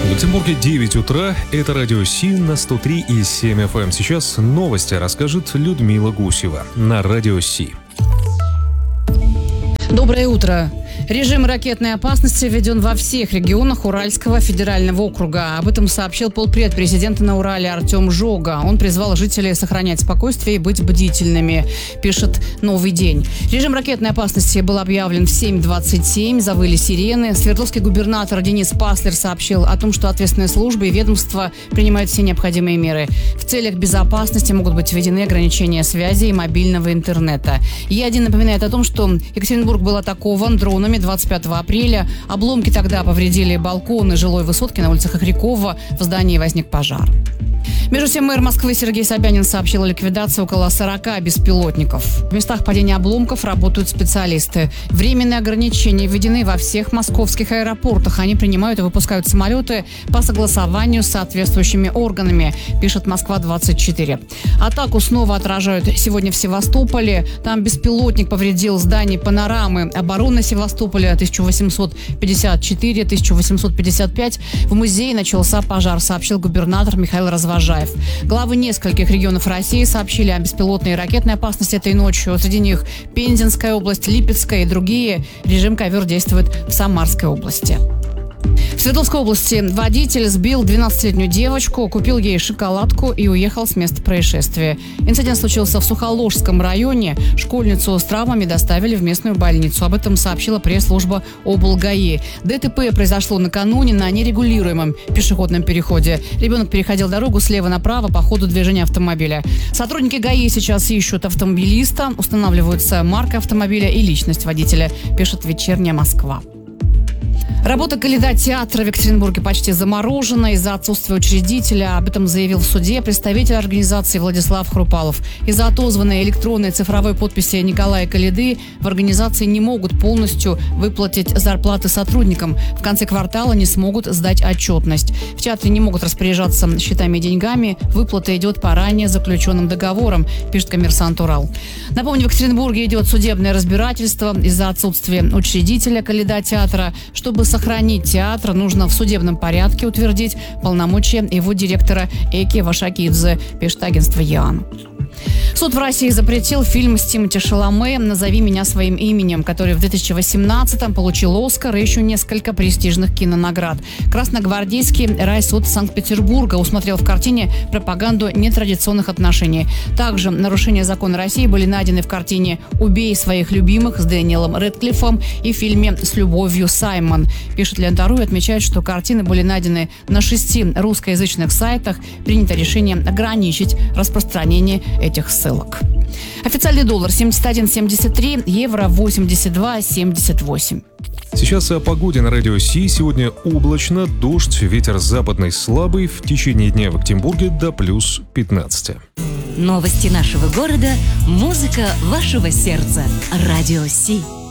В Екатеринбурге 9 утра. Это радио Си на 103,7 FM. Сейчас новости расскажет Людмила Гусева на радио Си. Доброе утро. Режим ракетной опасности введен во всех регионах Уральского федерального округа. Об этом сообщил полпред президента на Урале Артем Жога. Он призвал жителей сохранять спокойствие и быть бдительными, пишет «Новый день». Режим ракетной опасности был объявлен в 7:27, завыли сирены. Свердловский губернатор Денис Паслер сообщил о том, что ответственные службы и ведомства принимают все необходимые меры. В целях безопасности могут быть введены ограничения связи и мобильного интернета. ЕА-1 напоминает о том, что Екатеринбург был атакован дронами 25 апреля. Обломки тогда повредили балконы жилой высотки на улице Хохрякова. В здании возник пожар. Между тем, мэр Москвы Сергей Собянин сообщил о ликвидации около 40 беспилотников. В местах падения обломков работают специалисты. Временные ограничения введены во всех московских аэропортах. Они принимают и выпускают самолеты по согласованию с соответствующими органами, пишет Москва-24. Атаку снова отражают сегодня в Севастополе. Там беспилотник повредил здание панорамы обороны Севастополя 1854-1855. В музее начался пожар, сообщил губернатор Михаил Развожаев. Главы нескольких регионов России сообщили о беспилотной и ракетной опасности этой ночью. Среди них Пензенская область, Липецкая и другие. Режим ковер действует в Самарской области. В Свердловской области водитель сбил 12-летнюю девочку, купил ей шоколадку и уехал с места происшествия. Инцидент случился в Сухоложском районе. Школьницу с травмами доставили в местную больницу. Об этом сообщила пресс-служба облгаи. ДТП произошло накануне на нерегулируемом пешеходном переходе. Ребенок переходил дорогу слева направо по ходу движения автомобиля. Сотрудники ГАИ сейчас ищут автомобилиста, устанавливаются марка автомобиля и личность водителя, пишет «Вечерняя Москва». Работа Калейда театра в Екатеринбурге почти заморожена из-за отсутствия учредителя. Об этом заявил в суде представитель организации Владислав Хрупалов. Из-за отозванной электронной цифровой подписи Николая Калейды в организации не могут полностью выплатить зарплаты сотрудникам. В конце квартала не смогут сдать отчетность. В театре не могут распоряжаться счетами и деньгами. Выплата идет по ранее заключенным договорам, пишет «Коммерсант Урал». Напомню, в Екатеринбурге идет судебное разбирательство из-за отсутствия учредителя Калейда театра. Чтобы сохранить театр, нужно в судебном порядке утвердить полномочия его директора Эки Вашакидзе, пишет агентство ЯН. Суд в России запретил фильм с Тимоти Шаломе «Назови меня своим именем», который в 2018-м получил «Оскар» и еще несколько престижных кинонаград. Красногвардейский райсуд Санкт-Петербурга усмотрел в картине пропаганду нетрадиционных отношений. Также нарушения закона России были найдены в картине «Убей своих любимых» с Дэниелом Рэдклиффом и в фильме «С любовью, Саймон». Пишет Лента.ру и отмечает, что картины были найдены на 6 русскоязычных сайтах. Принято решение ограничить распространение этих ссылок. Официальный доллар 71.73, евро 82.78. Сейчас о погоде на радио Си. Сегодня облачно, дождь, ветер западный слабый. В течение дня в Екатеринбурге до плюс 15. Новости нашего города, музыка вашего сердца. Радио Си.